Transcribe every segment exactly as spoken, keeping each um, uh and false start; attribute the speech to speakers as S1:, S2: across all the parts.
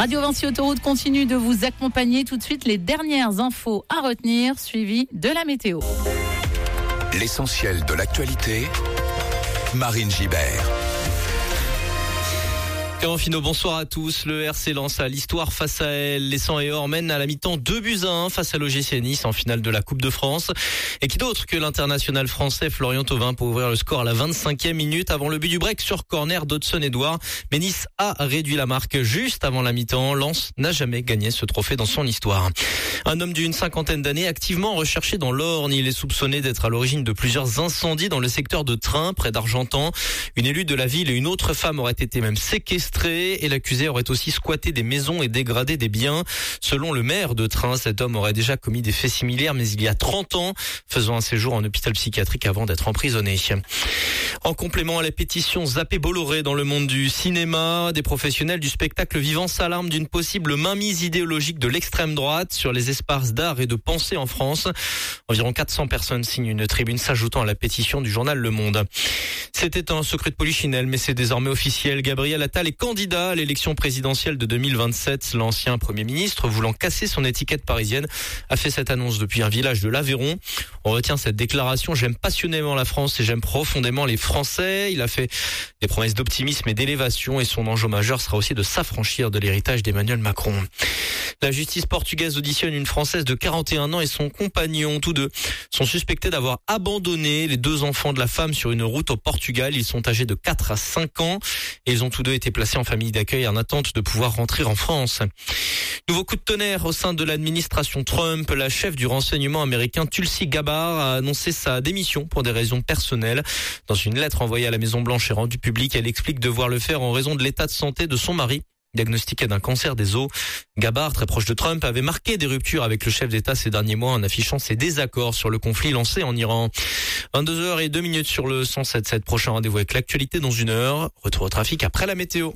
S1: Radio Vinci Autoroute continue de vous accompagner. Tout de suite, les dernières infos à retenir, suivies de la météo.
S2: L'essentiel de l'actualité, Marine Gibert.
S3: Clément Finot, bonsoir à tous. Le R C Lens a l'histoire face à elle. Les cent et or mènent à la mi-temps deux buts à un face à l'O G C Nice en finale de la Coupe de France. Et qui d'autre que l'international français Florian Thauvin pour ouvrir le score à la vingt-cinquième minute avant le but du break sur corner d'Hudson Edouard. Mais Nice a réduit la marque juste avant la mi-temps. Lens n'a jamais gagné ce trophée dans son histoire. Un homme d'une cinquantaine d'années activement recherché dans l'Orne. Il est soupçonné d'être à l'origine de plusieurs incendies dans le secteur de Train, près d'Argentan. Une élue de la ville et une autre femme auraient été même séquestrées. Et l'accusé aurait aussi squatté des maisons et dégradé des biens. Selon le maire de Train, cet homme aurait déjà commis des faits similaires, mais il y a trente ans, faisant un séjour en hôpital psychiatrique avant d'être emprisonné. En complément à la pétition Zappé Bolloré dans le monde du cinéma, des professionnels du spectacle vivant s'alarment d'une possible mainmise idéologique de l'extrême droite sur les espaces d'art et de pensée en France. Environ quatre cents personnes signent une tribune s'ajoutant à la pétition du journal Le Monde. C'était un secret de polichinelle, mais c'est désormais officiel. Gabriel Attal est candidat à l'élection présidentielle de deux mille vingt-sept. L'ancien Premier ministre, voulant casser son étiquette parisienne, a fait cette annonce depuis un village de l'Aveyron. On retient cette déclaration: j'aime passionnément la France et j'aime profondément les Français. Il a fait des promesses d'optimisme et d'élévation et son enjeu majeur sera aussi de s'affranchir de l'héritage d'Emmanuel Macron. La justice portugaise auditionne une Française de quarante et un ans et son compagnon. Tous deux sont suspectés d'avoir abandonné les deux enfants de la femme sur une route au Portugal. Ils sont âgés de quatre à cinq ans et ils ont tous deux été placés en famille d'accueil en attente de pouvoir rentrer en France. Nouveau coup de tonnerre au sein de l'administration Trump. La chef du renseignement américain Tulsi Gabbard a annoncé sa démission pour des raisons personnelles. Dans une lettre envoyée à la Maison-Blanche et rendue publique, elle explique devoir le faire en raison de l'état de santé de son mari, diagnostiqué d'un cancer des os. Gabbard, très proche de Trump, avait marqué des ruptures avec le chef d'État ces derniers mois en affichant ses désaccords sur le conflit lancé en Iran. vingt-deux heures zéro deux minutes sur le cent sept sept. Prochain rendez-vous avec l'actualité dans une heure. Retour au trafic après la météo.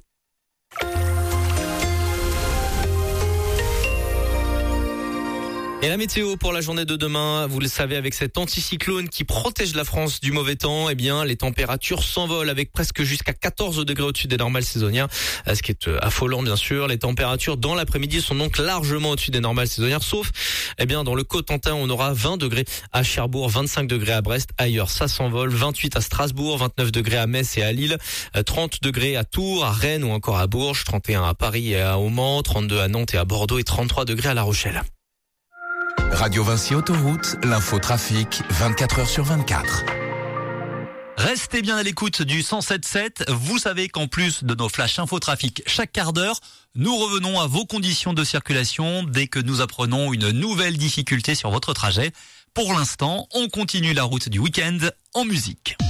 S3: Et la météo pour la journée de demain, vous le savez, avec cet anticyclone qui protège la France du mauvais temps, eh bien, les températures s'envolent avec presque jusqu'à quatorze degrés au-dessus des normales saisonnières, ce qui est affolant, bien sûr. Les températures dans l'après-midi sont donc largement au-dessus des normales saisonnières, sauf, eh bien, dans le Cotentin, on aura vingt degrés à Cherbourg, vingt-cinq degrés à Brest. Ailleurs, ça s'envole. vingt-huit à Strasbourg, vingt-neuf degrés à Metz et à Lille, trente degrés à Tours, à Rennes ou encore à Bourges, trente et un à Paris et à Mans, trente-deux à Nantes et à Bordeaux et trente-trois degrés à La Rochelle.
S2: Radio Vinci Autoroute, l'infotrafic vingt-quatre heures sur vingt-quatre.
S4: Restez bien à l'écoute du cent sept sept. Vous savez qu'en plus de nos flashs infotrafic chaque quart d'heure, nous revenons à vos conditions de circulation dès que nous apprenons une nouvelle difficulté sur votre trajet. Pour l'instant, on continue la route du week-end en musique.